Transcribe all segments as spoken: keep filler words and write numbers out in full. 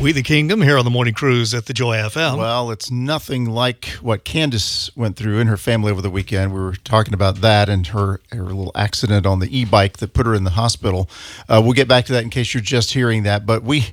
We the Kingdom here on the Morning Cruise at the Joy F M. Well, it's nothing like what Candace went through in her family over the weekend. We were talking about that and her, her little accident on the e-bike that put her in the hospital. Uh, we'll get back to that in case you're just hearing that. But we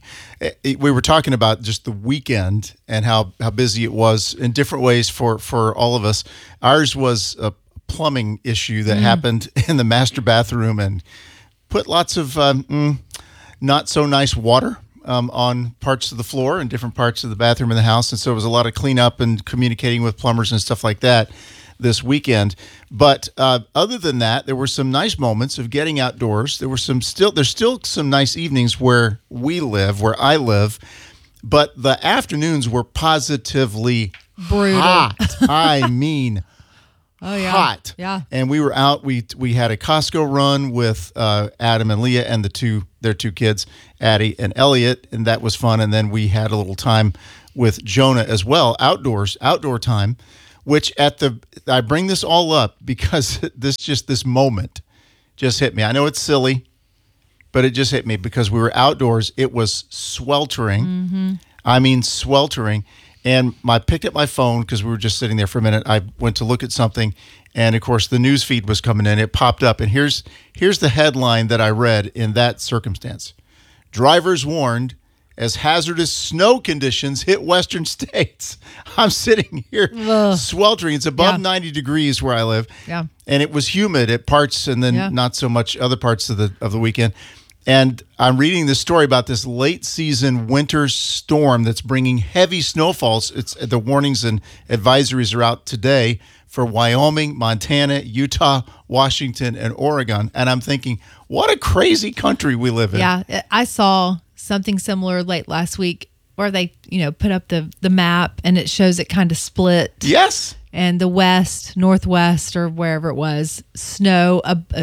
we were talking about just the weekend and how, how busy it was in different ways for, for all of us. Ours was a plumbing issue that mm. happened in the master bathroom and put lots of um, mm, not so nice water Um, on parts of the floor and different parts of the bathroom in the house. And so it was a lot of cleanup and communicating with plumbers and stuff like that this weekend. But uh, other than that, there were some nice moments of getting outdoors. There were some still, there's still some nice evenings where we live, where I live. But the afternoons were positively brutal. Hot. I mean, Oh, yeah. hot. Yeah. And we were out. We we had a Costco run with uh, Adam and Leah and the two their two kids, Addie and Elliot, and that was fun. And then we had a little time with Jonah as well, outdoors, outdoor time, which at the I bring this all up because this just this moment just hit me. I know it's silly, but it just hit me because we were outdoors. It was sweltering. Mm-hmm. I mean, sweltering. And I picked up my phone because we were just sitting there for a minute. I went to look at something, and of course the news feed was coming in. It popped up, and here's here's the headline that I read in that circumstance. Drivers warned as hazardous snow conditions hit western states. I'm sitting here Ugh. sweltering. It's above Yeah. ninety degrees where I live. Yeah. And it was humid at parts and then Yeah. not so much other parts of the of the weekend. And I'm reading this story about this late season winter storm that's bringing heavy snowfalls. It's the warnings and advisories are out today for Wyoming, Montana, Utah, Washington, and Oregon. And I'm thinking, what a crazy country we live in. Yeah. I saw something similar late last week where they, you know, put up the, the map and it shows it kind of split. Yes. And the west, northwest, or wherever it was, snow. Uh, uh,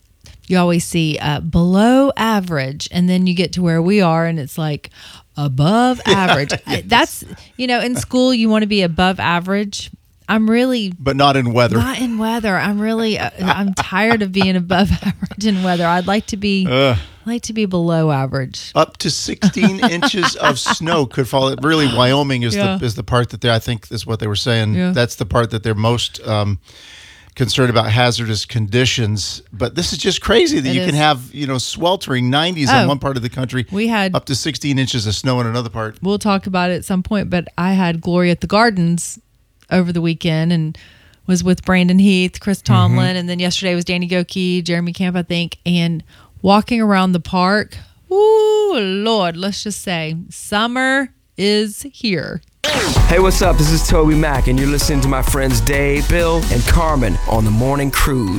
you always see uh, below average, and then you get to where we are, and it's like above average. Yes. That's, you know, in school you want to be above average. I'm really But not in weather. not in weather. I'm really uh, I'm tired of being above average in weather. I'd like to be Ugh. I'd like to be below average. Up to sixteen inches of snow could fall. Really, Wyoming is Yeah. the is the part that they I think is what they were saying. Yeah. That's the part that they're most um, concerned about hazardous conditions. But this is just crazy that It you is. can have, you know, sweltering nineties in Oh. one part of the country. We had Up to sixteen inches of snow in another part. we'll talk about it at some point, but I had Glory at the Gardens over the weekend and was with Brandon Heath, Chris Tomlin, Mm-hmm. and then yesterday was Danny Goki, Jeremy Camp, I think, and walking around the park. Ooh, Lord, let's just say summer is here. Hey, what's up? This is Toby Mack, and you're listening to my friends Dave, Bill, and Carmen on the Morning Cruise.